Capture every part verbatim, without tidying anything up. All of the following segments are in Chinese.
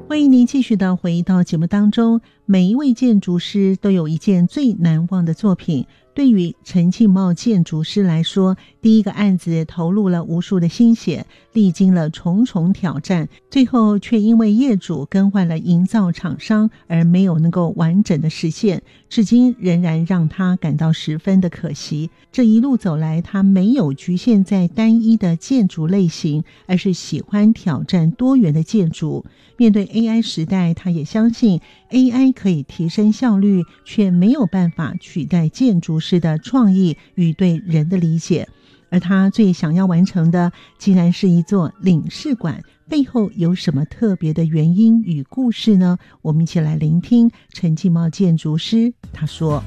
欢迎您继续的回到节目当中。每一位建筑师都有一件最难忘的作品，对于陈庆茂建筑师来说，第一个案子投入了无数的心血，历经了重重挑战，最后却因为业主更换了营造厂商而没有能够完整的实现，至今仍然让他感到十分的可惜。这一路走来，他没有局限在单一的建筑类型，而是喜欢挑战多元的建筑。面对 A I 时代，他也相信 A I 可以提升效率，却没有办法取代建筑师的创意与对人的理解。而他最想要完成的，竟然是一座领事馆，背后有什么特别的原因与故事呢？我们一起来聆听陈庆茂建筑师他说。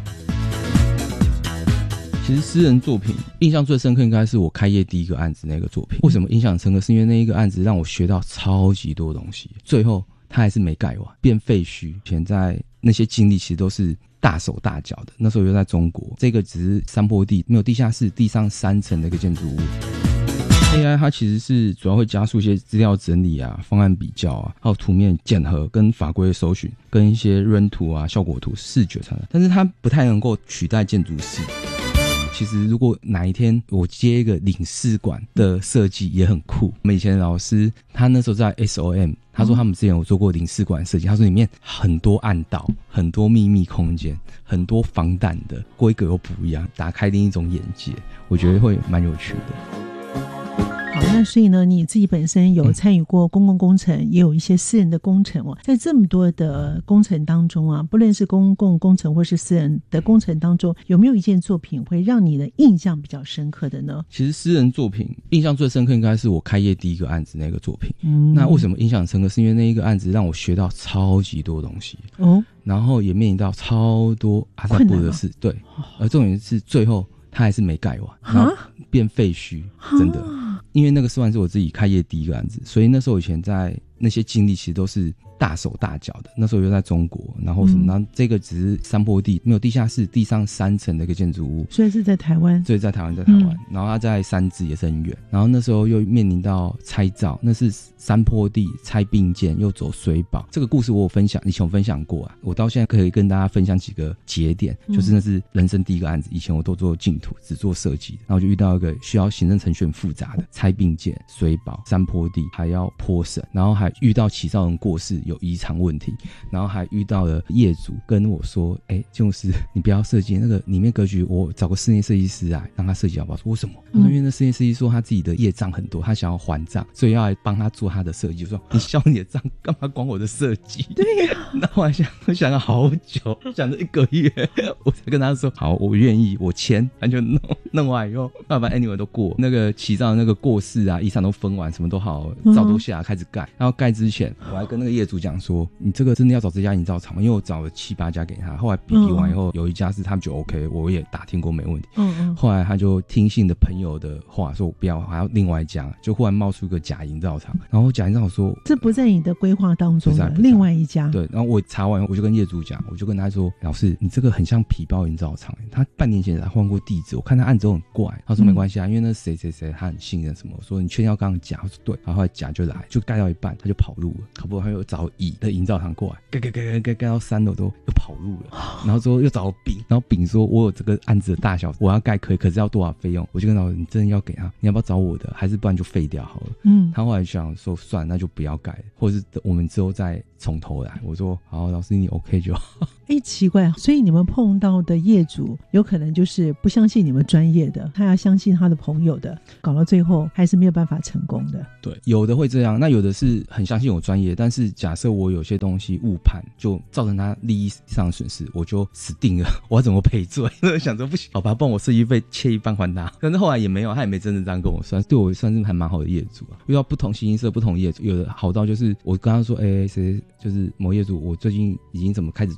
其实私人作品印象最深刻应该是我开业第一个案子那个作品。为什么印象深刻？是因为那一个案子让我学到超级多东西，最后它还是没盖完，变废墟。现在那些经历其实都是大手大脚的，那时候又在中国，这个只是山坡地，没有地下室，地上三层的一个建筑物。A I 它其实是主要会加速一些资料整理啊、方案比较啊，还有图面检核跟法规的搜寻，跟一些润图啊、效果图、视觉上的，但是它不太能够取代建筑师。其实如果哪一天我接一个领事馆的设计也很酷。我们以前的老师他那时候在 S O M， 他说他们之前有做过领事馆设计，他说里面很多暗道，很多秘密空间，很多防弹的，规格又不一样，打开另一种眼界，我觉得会蛮有趣的。 好，那所以呢，你自己本身有参与过公共工程，嗯、也有一些私人的工程哦。在这么多的工程当中啊，不论是公共工程或是私人的工程当中，有没有一件作品会让你的印象比较深刻的呢？ 其实私人作品印象最深刻应该是我开业第一个案子那个作品。嗯，那为什么印象深刻？是因为那一个案子让我学到超级多东西哦，然后也面临到超多阿萨布的事，对，而重点是最后它还是没盖完，然后变废墟，真的。因为那个算是我自己开业第一个案子，所以那时候以前在那些经历其实都是大手大脚的。那时候又在中国，然后什么，嗯、然后这个只是山坡地，没有地下室，地上三层的一个建筑物， 所以是在台湾， 所以在台湾，在台湾。嗯、然后它在三芝也是很远，然后那时候又面临到拆造，那是山坡地拆并建，又走水保。这个故事我有分享，以前有分享过啊，我到现在可以跟大家分享几个节点，嗯、就是那是人生第一个案子，以前我都做净土，只做设计，然后就遇到一个需要行政程序很复杂的拆并建、水保、山坡地，还要坡审，然后还遇到起造人过世有异常问题，然后还遇到了业主跟我说，哎，建筑师你不要设计那个里面格局，我找个室内设计师来让他设计好不好？说为什么？嗯、因为那室内设计说他自己的业障很多，他想要还账，所以要来帮他做他的设计。我说你消你的账干嘛管我的设计？ 对呀、啊。 那我还想我想了好久，想了一个月，我才跟他说好，我愿意，我签，他就弄弄完以后，慢慢 anyway 都过，那个起造的那个过世啊，遗产都分完，什么都好，照都下开始盖。然后盖之前，我还跟那个业主讲说，你这个真的要找这家营造厂吗？因为我找了七八家给他，后来比比完以后，有一家是他们就 OK， 我也打听过没问题。嗯嗯。后来他就听信的朋友的话，说我不要，还要另外一家，就忽然冒出一个假营造厂，然后假营造厂说这不在你的规划当中的，另外一家。 对，然后我查完，我就跟业主讲，我就跟他说，老师，你这个很像皮包营造厂，他半年前才换过地址，我看他案子都很怪。他说没关系啊，嗯、因为那谁谁谁他很信任什么，我说你确定要刚刚假？我说对，然后后来假就来，就盖到一半他就跑路了，搞不好他又找乙的营造厂过来，盖盖盖盖盖盖到三楼都又跑路了，然后之后又找丙，然后丙说我有这个案子的大小，我要盖可以，可是要多少费用？我就跟他说你真的要给他，你要不要找我的？还是不然就废掉好了。嗯，他后来想说算，那就不要盖了，或者是我们之后再从头来。我说好，老师你 OK 就好。 哎，奇怪，所以你们碰到的业主有可能就是不相信你们专业的，他要相信他的朋友的，搞到最后还是没有办法成功的。 对，有的会这样，那有的是很相信我专业，但是假设我有些东西误判，就造成他利益上的损失，我就死定了，我要怎么赔罪？想说不行，好吧，帮我设计费切一半还他。但是后来也没有，他也没真的这样跟我算，对我算是还蛮好的业主啊。遇到不同形色、不同业主，有的好到就是我跟他说，哎，谁就是某业主，我最近已经怎么开始做要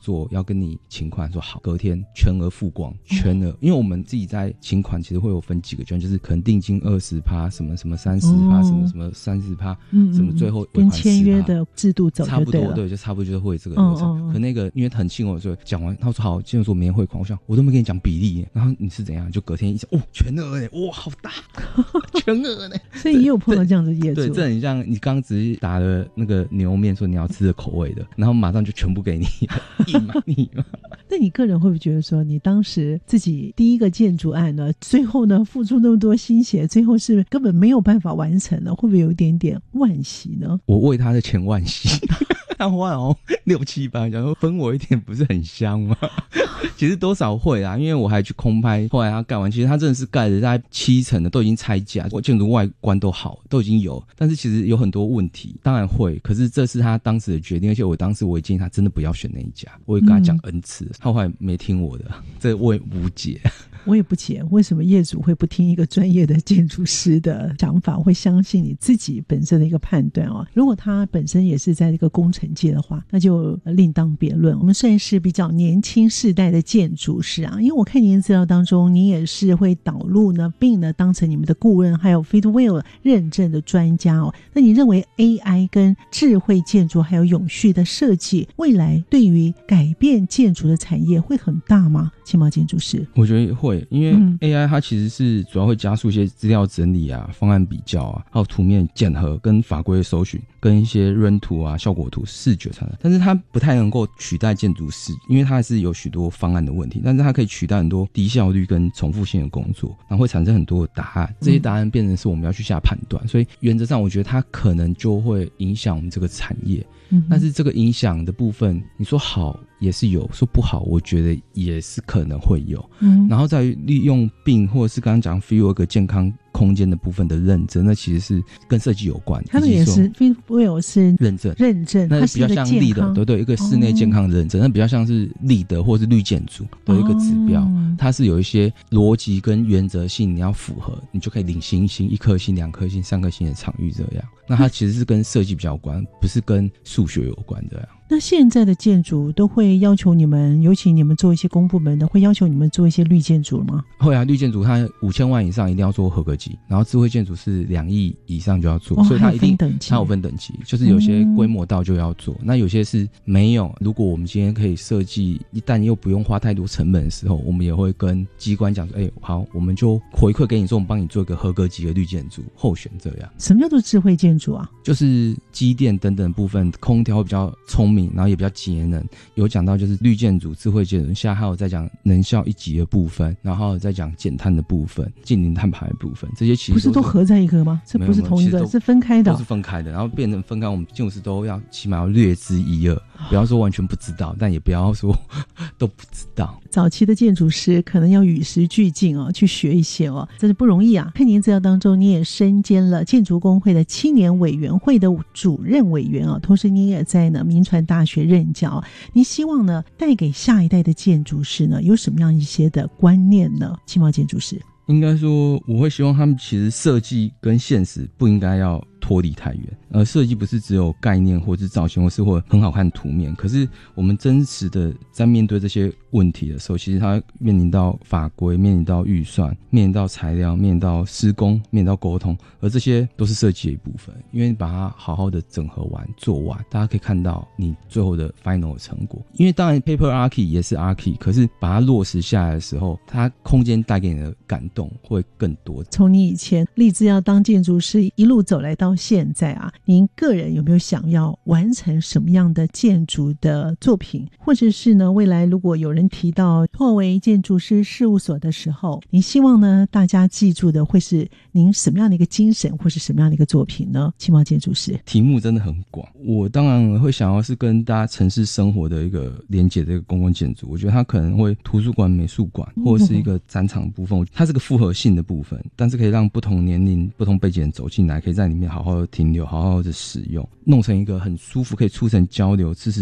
要跟你请款，说好，隔天全额付光，全额、哦，因为我们自己在请款其实会有分几个阶段，就是可能定金二十趴，什么什么三十趴，什么什么三十趴，嗯，什么最后跟签约的制度走就对了， 差不多，对，就差不多就是会这个流程。哦哦，可那个因为很信我，所以讲完他说好，今天说明天汇款，我想我都没跟你讲比例耶，然后你是怎样？就隔天一想，哦，全额哎，哇，好大，全额呢。 所以也有碰到这样的业主， 对，这很像你刚刚只是打了那个牛面，说你要吃的口味的，然后马上就全部给你，你嘛你嘛。 那你个人会不会觉得说，你当时自己第一个建筑案呢，最后呢付出那么多心血，最后是根本没有办法完成了，会不会有一点点惋惜呢？ 我为他的钱惋惜。他花哦六七百，想说分我一点不是很香吗？其实多少会啊，因为我还去空拍，后来他盖完，其实他真的是盖的大概七成的都已经拆架，我建筑外观都好，都已经有，但是其实有很多问题，当然会，可是这是他当时的决定，而且我当时我也建议他真的不要选那一家，我也跟他讲 N 次，嗯，他后来没听我的，这我也无解。 我也不解为什么业主会不听一个专业的建筑师的想法，会相信你自己本身的一个判断哦。如果他本身也是在这个工程界的话，那就另当别论。我们算是比较年轻世代的建筑师啊，因为我看您的资料当中，你也是会导入呢，并呢当成你们的顾问，还有 Fitwel 认证的专家哦。那你认为 A I 跟智慧建筑还有永续的设计，未来对于改变建筑的产业会很大吗？青毛建筑师， 我觉得会。因为 A I 它其实是主要会加速一些资料整理啊、方案比较啊，还有图面检核跟法规的搜寻，跟一些人图啊、效果图、视觉产生，但是它不太能够取代建筑师，因为它还是有许多方案的问题，但是它可以取代很多低效率跟重复性的工作，然后会产生很多的答案，这些答案变成是我们要去下判断，所以原则上我觉得它可能就会影响我们这个产业，但是这个影响的部分，你说好也是有，说不好我觉得也是可能会有，嗯，然后在于利用病或者是刚刚讲 Fitwel 健康空间的部分的认证，那其实是跟设计有关， 他们也是 Fitwel 是认证认证， 那比较像立的，对对，一个室内健康认证，哦，那比较像是立的或是绿建筑的一个指标，哦，它是有一些逻辑跟原则性，你要符合，你就可以领星星，一颗星、两颗星、三颗星的场域这样。那它其实是跟设计比较有关，不是跟数学有关的。 那现在的建筑都会要求你们，尤其你们做一些公部门的，会要求你们做一些绿建筑吗？ 会啊，绿建筑它五千万以上一定要做合格级，然后智慧建筑是两亿以上就要做，哦，所以它一定它有分等级，就是有些规模到就要做，嗯，那有些是没有。如果我们今天可以设计，一旦又不用花太多成本的时候，我们也会跟机关讲说，哎，好，我们就回馈给你说，我们帮你做一个合格级的绿建筑候选这样。 什么叫做智慧建筑啊？ 就是机电等等部分，空调会比较聪明，然后也比较节能。有讲到就是绿建筑、智慧建筑，现在还有在讲能效一级的部分，然后再讲减碳的部分、近零碳排的部分，这些其实不是都合在一个吗？这不是同一个，是分开的， 都是分开的，然后变成分开。我们建筑师都要起码要略知一二，不要说完全不知道，但也不要说都不知道。 早期的建筑师可能要与时俱进哦，去学一些哦，真是不容易啊。看您资料当中，你也身兼了建筑工会的青年委员会的主任委员啊，同时你也在呢民传大学任教。您希望呢带给下一代的建筑师呢有什么样一些的观念呢？青毛建筑师应该说，我会希望他们其实设计跟现实不应该要脱离太远，呃，设计不是只有概念或是造型或是或很好看的图面，可是我们真实的在面对这些问题的时候，其实它面临到法规，面临到预算，面临到材料，面临到施工，面临到沟通，而这些都是设计的一部分，因为你把它好好的整合完做完，大家可以看到你最后的 final 的成果。因为当然 paper archi 也是 archi， 可是把它落实下来的时候，它空间带给你的感动会更多。 从你以前立志要当建筑师一路走来到现在啊，您个人有没有想要完成什么样的建筑的作品，或者是呢未来如果有人提到拓维建筑师事务所的时候，您希望呢大家记住的会是您什么样的一个精神，或是什么样的一个作品呢？青毛建筑师题目真的很广，我当然会想要是跟大家城市生活的一个连结的一个公共建筑，我觉得它可能会图书馆、美术馆或者是一个展场部分，它是个复合性的部分，但是可以让不同年龄不同背景人走进来，可以在里面好好的停留，好好的使用，弄成一个很舒服可以促成交流支持